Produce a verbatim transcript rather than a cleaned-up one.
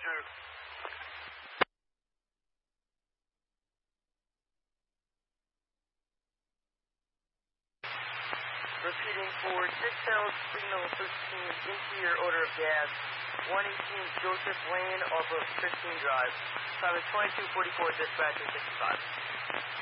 Roger. Repeating for Dictails, signal thirteen, interior order of gas, one eighteen Joseph Lane off of fifteen Drive. Time is twenty-two forty-four, dispatcher sixty-five.